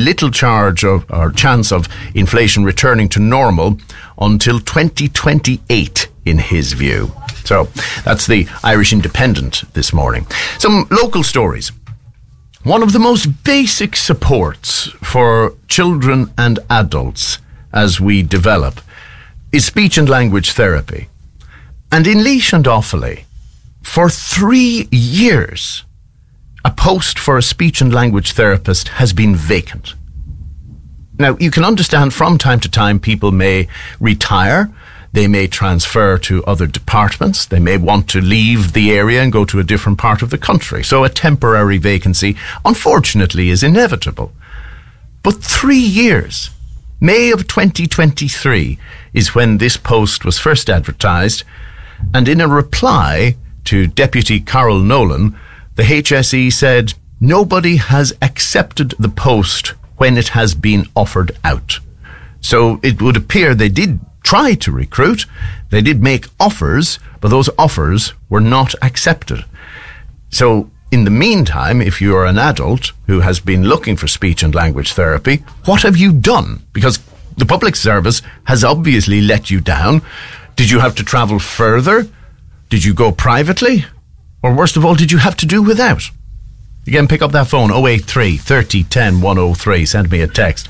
little chance of inflation returning to normal until 2028, in his view. So that's the Irish Independent this morning. Some local stories. One of the most basic supports for children and adults as we develop is speech and language therapy. And in Laois and Offaly, for 3 years, a post for a speech and language therapist has been vacant. Now, you can understand from time to time people may retire, they may transfer to other departments, they may want to leave the area and go to a different part of the country. So a temporary vacancy, unfortunately, is inevitable. But 3 years, May of 2023, is when this post was first advertised, and in a reply to Deputy Carol Nolan, the HSE said nobody has accepted the post when it has been offered out. So it would appear they did try to recruit, they did make offers, but those offers were not accepted. So in the meantime, if you are an adult who has been looking for speech and language therapy, what have you done? Because the public service has obviously let you down. Did you have to travel further? Did you go privately? Or worst of all, did you have to do without? Again, pick up that phone, 083 30 10 103. Send me a text.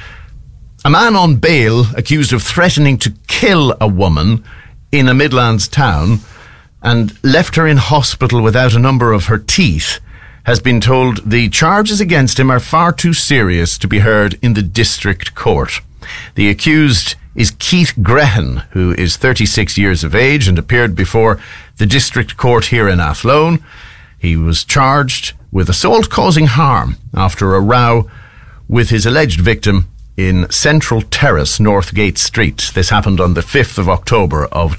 A man on bail accused of threatening to kill a woman in a Midlands town and left her in hospital without a number of her teeth has been told the charges against him are far too serious to be heard in the district court. The accused is Keith Grehan, who is 36 years of age and appeared before the district court here in Athlone. He was charged with assault causing harm after a row with his alleged victim in Central Terrace, Northgate Street. This happened on the 5th of October of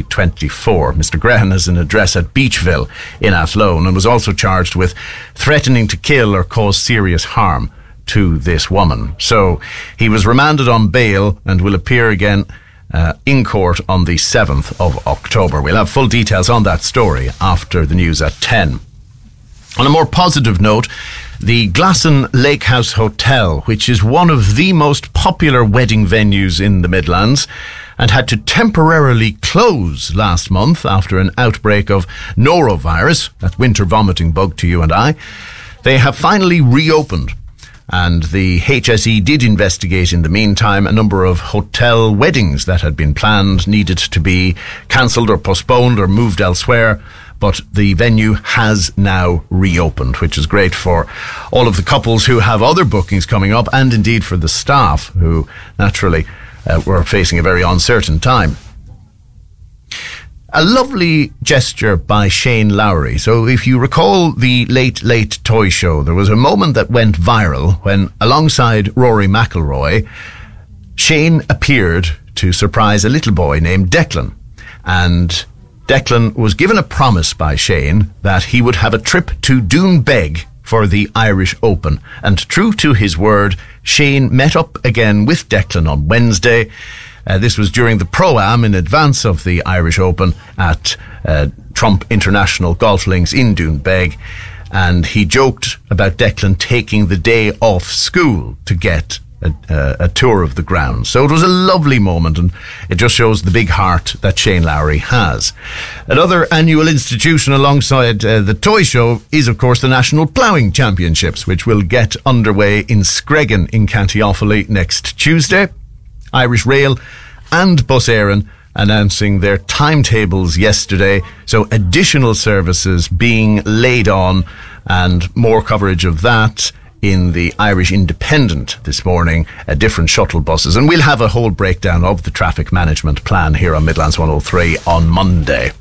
2024. Mr. Grehan has an address at Beachville in Athlone and was also charged with threatening to kill or cause serious harm to this woman. So he was remanded on bail and will appear again in court on the 7th of October. We'll have full details on that story after the news at 10. On a more positive note, the Glasson Lakehouse Hotel, which is one of the most popular wedding venues in the Midlands, and had to temporarily close last month after an outbreak of norovirus, that winter vomiting bug to you and I, they have finally reopened. And the HSE did investigate in the meantime a number of hotel weddings that had been planned, needed to be cancelled or postponed or moved elsewhere. But the venue has now reopened, which is great for all of the couples who have other bookings coming up, and indeed for the staff who naturally were facing a very uncertain time. A lovely gesture by Shane Lowry. So if you recall the Late Late Toy Show, there was a moment that went viral when, alongside Rory McIlroy, Shane appeared to surprise a little boy named Declan. And Declan was given a promise by Shane that he would have a trip to Doonbeg for the Irish Open. And true to his word, Shane met up again with Declan on Wednesday. This was during the Pro-Am in advance of the Irish Open at Trump International Golf Links in Doonbeg. And he joked about Declan taking the day off school to get a tour of the grounds. So it was a lovely moment, and it just shows the big heart that Shane Lowry has. Another annual institution alongside the toy show is, of course, the National Ploughing Championships, which will get underway in Screggan in County Offaly next Tuesday. Irish Rail and Bus Éireann announcing their timetables yesterday, so additional services being laid on, and more coverage of that in the Irish Independent this morning, different shuttle buses. And we'll have a whole breakdown of the traffic management plan here on Midlands 103 on Monday.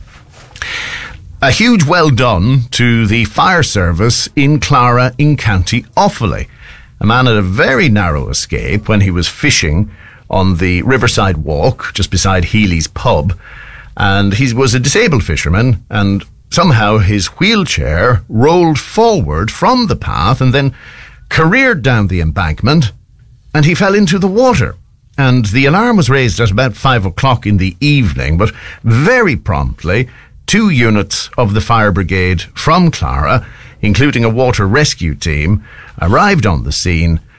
A huge well done to the fire service in Clara in County Offaly. A man had a very narrow escape when he was fishing on the Riverside Walk just beside Healy's pub, and he was a disabled fisherman, and somehow his wheelchair rolled forward from the path and then careered down the embankment, and he fell into the water. And the alarm was raised at about 5 o'clock in the evening, but very promptly 2 units of the fire brigade from Clara, including a water rescue team, arrived on the scene